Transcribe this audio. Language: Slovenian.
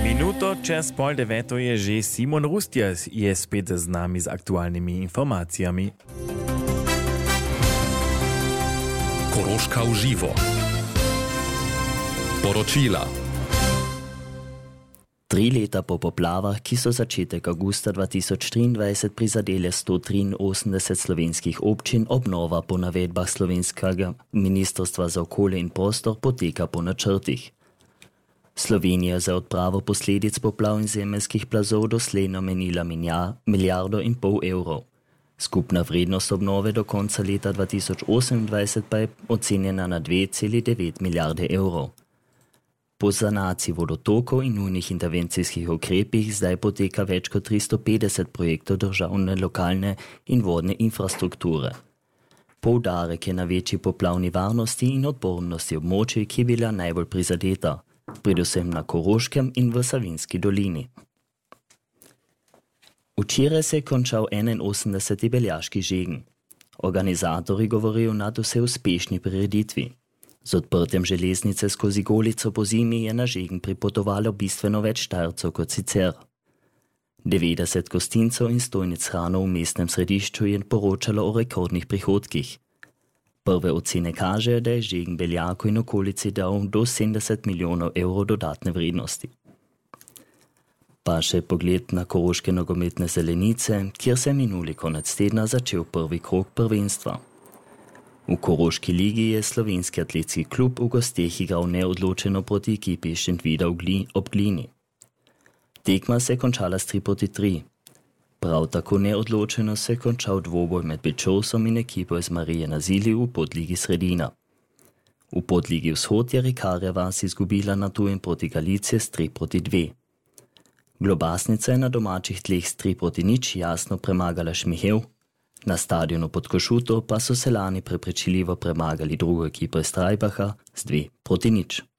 Minuto čez pol deveto je že Simon Rustjas, je spet z nami z aktualnimi informacijami. Koroška v živo. Poročila. 3 leta po poplavah, ki so začetek augusta 2023 prizadele 183 slovenskih občin, obnova po navedbah slovenskega ministrstva za okolje in prostor poteka po načrtih. Slovenija za odpravo posledic poplav in zemeljskih plazov doslej namenila milijardo in pol evrov. Skupna vrednost obnove do konca leta 2028 pa je ocenjena na 2,9 milijarde evrov. Po sanaciji vodotokov in nujnih intervencijskih ukrepih zdaj poteka več kot 350 projektov državne, lokalne in vodne infrastrukture. Poudarek je na večji poplavni varnosti in odpornosti območij, ki je bila najbolj prizadeta, predvsem na Koroškem in v Savinjski dolini. Včeraj se je končal 81. beljaški žegen. Organizatorji govorijo o nadvse uspešni prireditvi. Z odprtjem železnice skozi Golico po zimi je na žegen pripotovalo bistveno več Štajercev kot sicer. 90 gostincev in stojnic hrano v mestnem središču je poročalo o rekordnih prihodkih. Prve ocene kažejo, da je žegen Beljaku in okolici dal do 70 milijonov evrov dodatne vrednosti. Pa še pogled na koroške nogometne zelenice, kjer se je minuli konec tedna začel prvi krog prvenstva. V Koroški ligi je slovenski atletski klub v gosteh igral neodločeno proti ekipi Šentvida ob Glini. Tekma se je končala s 3-3. Prav tako neodločeno se je končal dvoboj med Bečovsom in ekipo iz Marije na Zili v podligi Sredina. V podligi Vzhod je Rikarja vas izgubila na tujem proti Galicije s 3-2. Globasnica je na domačih tleh s 3-0 jasno premagala Šmihev. Na stadionu pod Košuto pa so se lani prepričljivo premagali drugo ekipo iz Trajbacha s 2-0.